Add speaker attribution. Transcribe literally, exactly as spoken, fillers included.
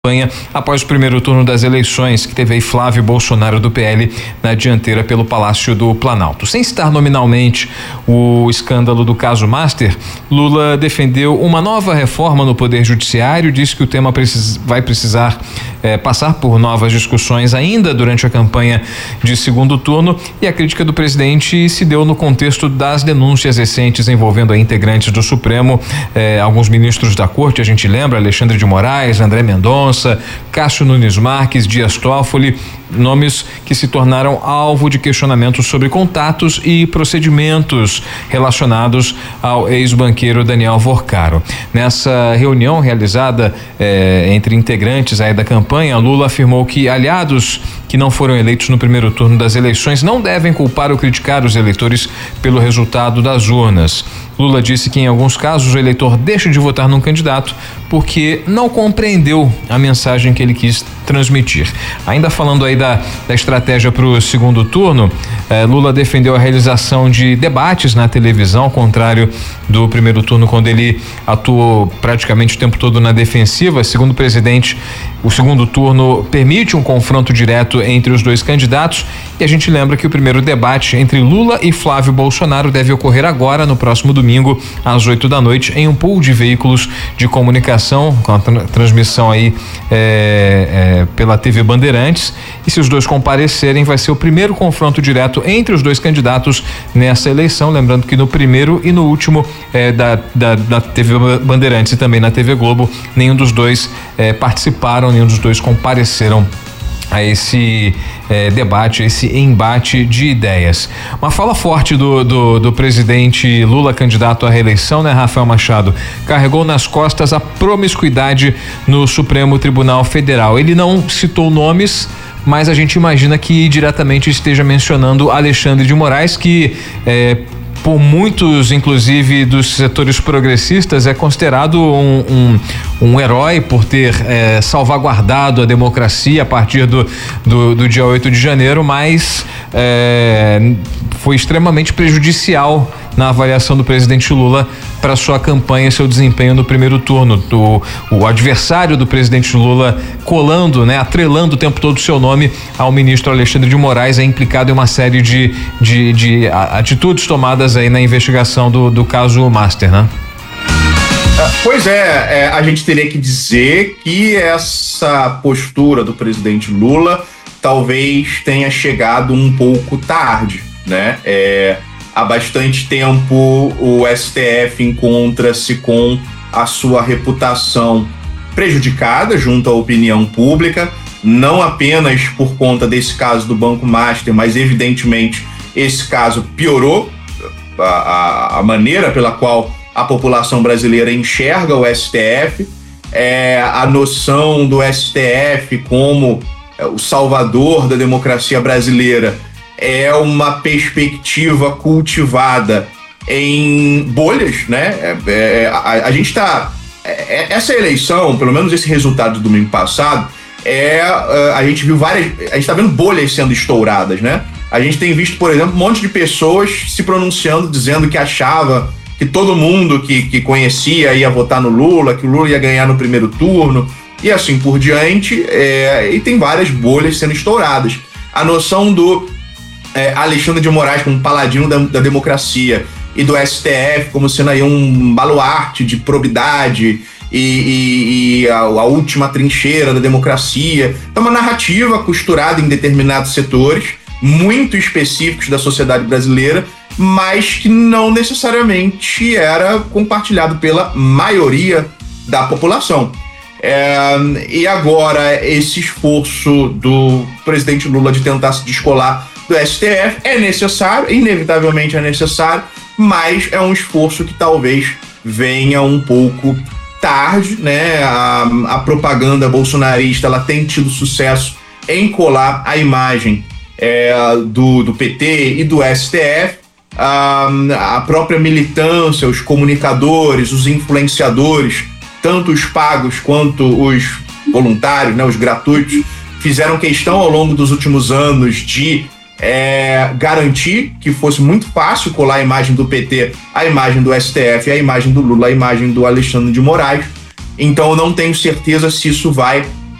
Speaker 1: após o primeiro turno das eleições, que teve aí Flávio Bolsonaro do P L na dianteira pelo Palácio do Planalto. Sem citar nominalmente o escândalo do caso Master, Lula defendeu uma nova reforma no Poder Judiciário, disse que o tema precis, vai precisar eh, passar por novas discussões ainda durante a campanha de segundo turno, e a crítica do presidente se deu no contexto das denúncias recentes envolvendo aí integrantes do Supremo, eh, alguns ministros da Corte, a gente lembra, Alexandre de Moraes, André Mendonça, Cássio Nunes Marques, Dias Toffoli, nomes que se tornaram alvo de questionamentos sobre contatos e procedimentos relacionados ao ex-banqueiro Daniel Vorcaro. Nessa reunião realizada eh, entre integrantes aí da campanha, Lula afirmou que aliados que não foram eleitos no primeiro turno das eleições não devem culpar ou criticar os eleitores pelo resultado das urnas. Lula disse que em alguns casos o eleitor deixa de votar num candidato porque não compreendeu a mensagem que ele quis transmitir. Ainda falando aí da, da estratégia para o segundo turno, eh, Lula defendeu a realização de debates na televisão, ao contrário do primeiro turno, quando ele atuou praticamente o tempo todo na defensiva. Segundo o presidente, o segundo turno permite um confronto direto entre os dois candidatos, e a gente lembra que o primeiro debate entre Lula e Flávio Bolsonaro deve ocorrer agora, no próximo domingo, às oito da noite, em um pool de veículos de comunicação, com a tra- transmissão aí é, é, pela T V Bandeirantes, e se os dois comparecerem, vai ser o primeiro confronto direto entre os dois candidatos nessa eleição, lembrando que no primeiro e no último é, da, da, da T V Bandeirantes e também na T V Globo, nenhum dos dois é, participaram, nenhum dos dois compareceram a esse eh, debate, esse embate de ideias. Uma fala forte do, do, do presidente Lula, candidato à reeleição, né, Rafael Machado, carregou nas costas a promiscuidade no Supremo Tribunal Federal. Ele não citou nomes, mas a gente imagina que diretamente esteja mencionando Alexandre de Moraes, que eh, por muitos, inclusive dos setores progressistas, é considerado um, um, um herói por ter é, salvaguardado a democracia a partir do, do, do dia oito de janeiro, mas é, foi extremamente prejudicial na avaliação do presidente Lula para sua campanha e seu desempenho no primeiro turno. Do, o adversário do presidente Lula colando, né, atrelando o tempo todo o seu nome ao ministro Alexandre de Moraes, é implicado em uma série de, de, de atitudes tomadas aí na investigação do, do caso Master, né?
Speaker 2: Pois é, é, a gente teria que dizer que essa postura do presidente Lula talvez tenha chegado um pouco tarde, né? É, há bastante tempo o S T F encontra-se com a sua reputação prejudicada junto à opinião pública, não apenas por conta desse caso do Banco Master, mas evidentemente esse caso piorou a, a, a maneira pela qual a população brasileira enxerga o S T F, é, a noção do S T F como é, o salvador da democracia brasileira é uma perspectiva cultivada em bolhas, né? É, é, a, a gente está... É, essa eleição, pelo menos esse resultado do domingo passado, é, a gente viu várias... A gente está vendo bolhas sendo estouradas, né? A gente tem visto, por exemplo, um monte de pessoas se pronunciando, dizendo que achava que todo mundo que, que conhecia ia votar no Lula, que o Lula ia ganhar no primeiro turno, e assim por diante. É, e tem várias bolhas sendo estouradas. A noção do É, Alexandre de Moraes como paladino da, da democracia e do S T F como sendo aí um baluarte de probidade e, e, e a, a última trincheira da democracia. É uma narrativa costurada em determinados setores muito específicos da sociedade brasileira, mas que não necessariamente era compartilhado pela maioria da população. É, e agora esse esforço do presidente Lula de tentar se descolar do S T F é necessário, inevitavelmente é necessário, mas é um esforço que talvez venha um pouco tarde, né? A, a propaganda bolsonarista, ela tem tido sucesso em colar a imagem é, do, do P T e do S T F. A, a própria militância, os comunicadores, os influenciadores, tanto os pagos quanto os voluntários, né, os gratuitos, fizeram questão ao longo dos últimos anos de É, garantir que fosse muito fácil colar a imagem do P T, a imagem do S T F, a imagem do Lula, a imagem do Alexandre de Moraes. Então eu não tenho certeza se isso vai